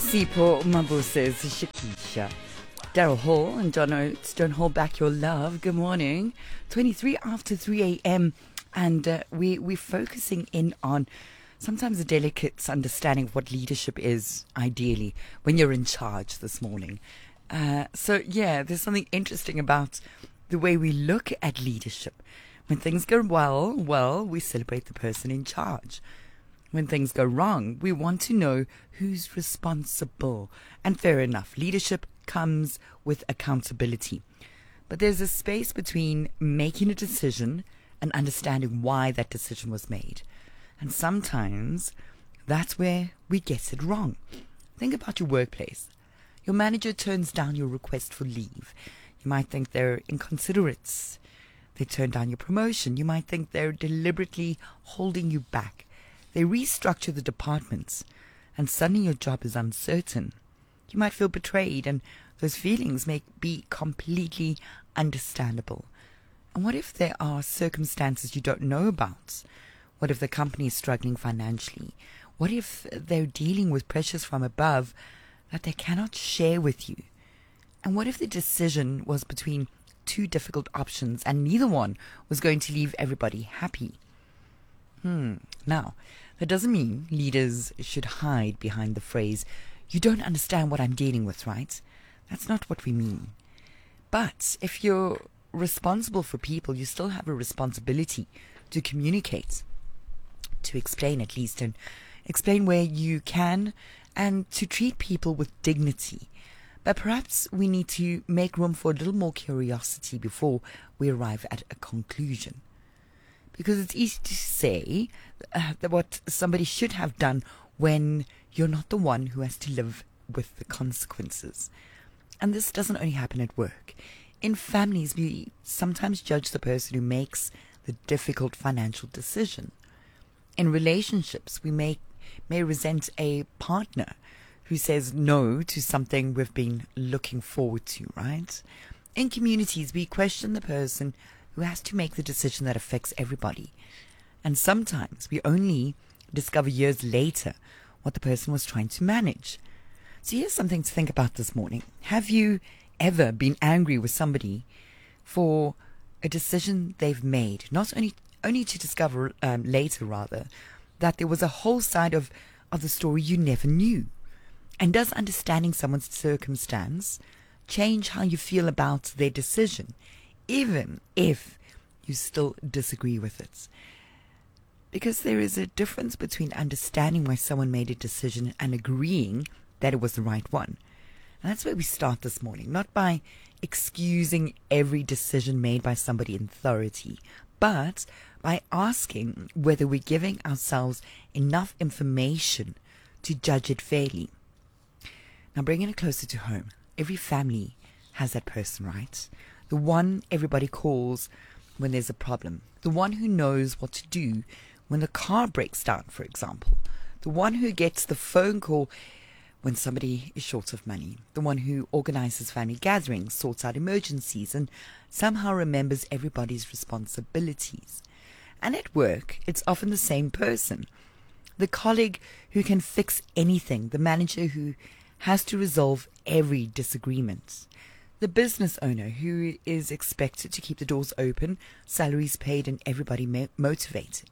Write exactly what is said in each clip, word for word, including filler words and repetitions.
Sipho Mabuse, Shakisha, Daryl Hall and John Oates. Don't hold back your love. Good morning. twenty-three after three a.m. And uh, we, we're focusing in on sometimes a delicate understanding of what leadership is, ideally, when you're in charge this morning. Uh, so, yeah, there's something interesting about the way we look at leadership. When things go well, well, we celebrate the person in charge. When things go wrong, we want to know who's responsible. And fair enough, leadership comes with accountability. But there's a space between making a decision and understanding why that decision was made. And sometimes that's where we get it wrong. Think about your workplace. Your manager turns down your request for leave. You might think they're inconsiderate. They turn down your promotion. You might think they're deliberately holding you back. They restructure the departments, and suddenly your job is uncertain. You might feel betrayed, and those feelings may be completely understandable. And what if there are circumstances you don't know about? What if the company is struggling financially? What if they're dealing with pressures from above that they cannot share with you? And what if the decision was between two difficult options and neither one was going to leave everybody happy? Hmm. Now, that doesn't mean leaders should hide behind the phrase, "You don't understand what I'm dealing with," right? That's not what we mean. But if you're responsible for people, you still have a responsibility to communicate, to explain at least, and explain where you can, and to treat people with dignity. But perhaps we need to make room for a little more curiosity before we arrive at a conclusion. Because it's easy to say uh, that what somebody should have done when you're not the one who has to live with the consequences. And this doesn't only happen at work. In families, we sometimes judge the person who makes the difficult financial decision. In relationships, we may, may resent a partner who says no to something we've been looking forward to, right? In communities, we question the person who has to make the decision that affects everybody. And sometimes we only discover years later what the person was trying to manage. So here's something to think about this morning. Have you ever been angry with somebody for a decision they've made, not only only to discover um, later, rather, that there was a whole side of, of the story you never knew? And does understanding someone's circumstance change how you feel about their decision, even if you still disagree with it? Because there is a difference between understanding why someone made a decision and agreeing that it was the right one. And that's where we start this morning, not by excusing every decision made by somebody in authority, but by asking whether we're giving ourselves enough information to judge it fairly. Now, bringing it closer to home, every family has that person, right? The one everybody calls when there's a problem. The one who knows what to do when the car breaks down, for example. The one who gets the phone call when somebody is short of money. The one who organizes family gatherings, sorts out emergencies, and somehow remembers everybody's responsibilities. And at work, it's often the same person. The colleague who can fix anything. The manager who has to resolve every disagreement. The business owner who is expected to keep the doors open, salaries paid, and everybody ma- motivated.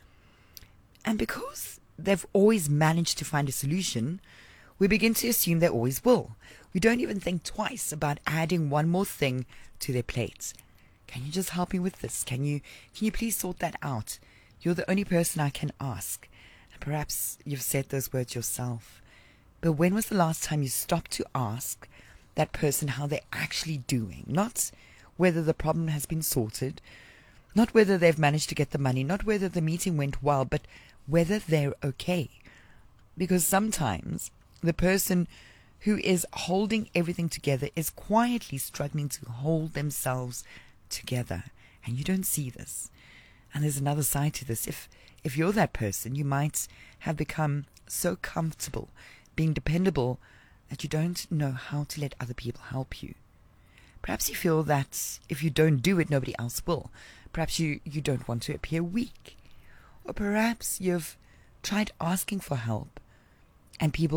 And because they've always managed to find a solution, we begin to assume they always will. We don't even think twice about adding one more thing to their plates. Can you just help me with this? Can you, can you please sort that out? You're the only person I can ask. And perhaps you've said those words yourself. But when was the last time you stopped to ask that person how they're actually doing? Not whether the problem has been sorted, not whether they've managed to get the money, not whether the meeting went well, but whether they're okay. Because sometimes the person who is holding everything together is quietly struggling to hold themselves together. And you don't see this. And there's another side to this. If if you're that person, you might have become so comfortable being dependable that you don't know how to let other people help you. Perhaps you feel that if you don't do it, nobody else will. Perhaps you, you don't want to appear weak. Or perhaps you've tried asking for help and people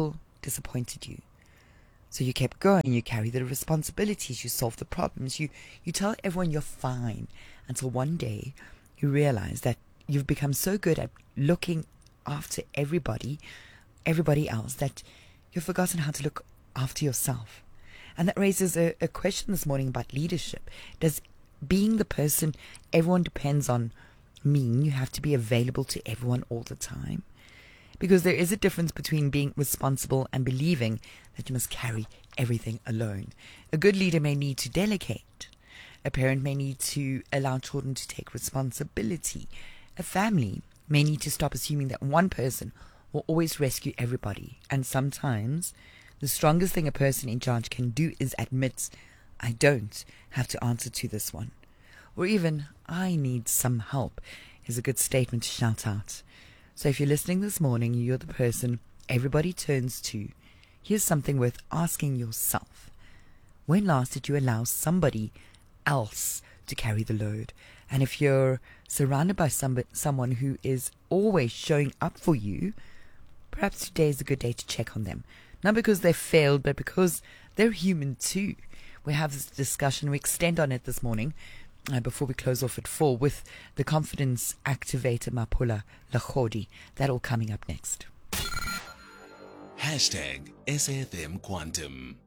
disappointed you. So you kept going, you carry the responsibilities, you solve the problems, you, you tell everyone you're fine, until one day you realize that you've become so good at looking after everybody, everybody else, that you've forgotten how to look after yourself. And that raises a, a question this morning about leadership. Does being the person everyone depends on mean you have to be available to everyone all the time? Because there is a difference between being responsible and believing that you must carry everything alone. A good leader may need to delegate. A parent may need to allow children to take responsibility. A family may need to stop assuming that one person will always rescue everybody. And sometimes the strongest thing a person in charge can do is admit, I don't have to answer to this one. Or even, I need some help, is a good statement to shout out. So if you're listening this morning, you're the person everybody turns to. Here's something worth asking yourself. When last did you allow somebody else to carry the load? And if you're surrounded by somebody, someone who is always showing up for you, perhaps today is a good day to check on them. Not because they failed, but because they're human too. We have this discussion, we extend on it this morning, uh, before we close off at four, with the confidence activator Mapula Lachodi. That all coming up next. Hashtag S F M Quantum.